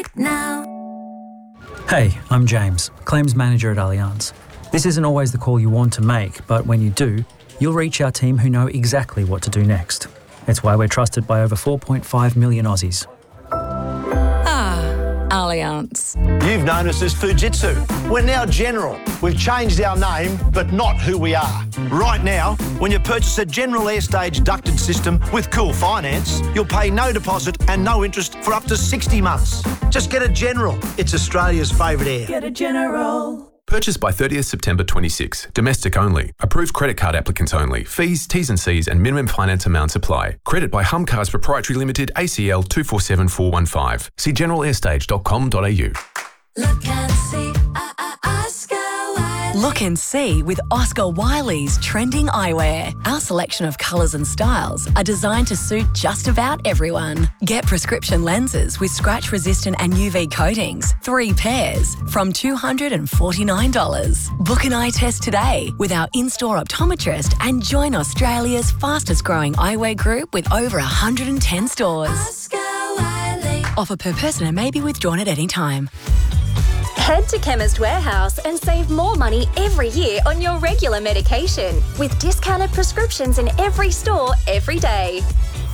now. Hey, I'm James, Claims Manager at Allianz. This isn't always the call you want to make, but when you do, you'll reach our team who know exactly what to do next. It's why we're trusted by over 4.5 million Aussies. Allianz. You've known us as Fujitsu. We're now General. We've changed our name, but not who we are. Right now, when you purchase a General Airstage ducted system with Cool Finance, you'll pay no deposit and no interest for up to 60 months. Just get a General. It's Australia's favourite air. Get a General. Purchase by 30th September 26. Domestic only. Approved credit card applicants only. Fees, T's and C's and minimum finance amounts apply. Credit by Humcars Proprietary Limited, ACL 247415. See generalair.com.au. Look and see, Oscar Wilde. Look and see with Oscar Wiley's trending eyewear. Our selection of colours and styles are designed to suit just about everyone. Get prescription lenses with scratch-resistant and UV coatings, 3 pairs, from $249. Book an eye test today with our in-store optometrist and join Australia's fastest-growing eyewear group with over 110 stores. Oscar Wilde. Offer per person and may be withdrawn at any time. Head to Chemist Warehouse and save more money every year on your regular medication with discounted prescriptions in every store every day.